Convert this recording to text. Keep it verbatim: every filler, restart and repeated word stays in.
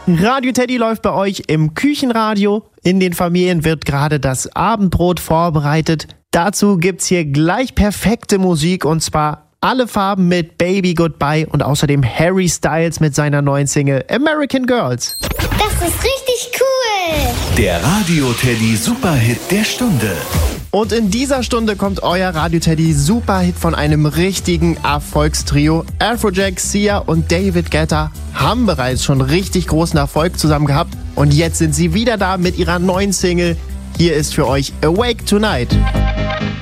Radio Teddy läuft bei euch im Küchenradio. In den Familien wird gerade das Abendbrot vorbereitet. Dazu gibt's hier gleich perfekte Musik und zwar Alle Farben mit Baby Goodbye und außerdem Harry Styles mit seiner neuen Single American Girls. Das ist richtig cool! Der Radio Teddy Superhit der Stunde. Und in dieser Stunde kommt euer Radio Teddy Superhit von einem richtigen Erfolgstrio. Afrojack, Sia und David Guetta haben bereits schon richtig großen Erfolg zusammen gehabt. Und jetzt sind sie wieder da mit ihrer neuen Single. Hier ist für euch Awake Tonight.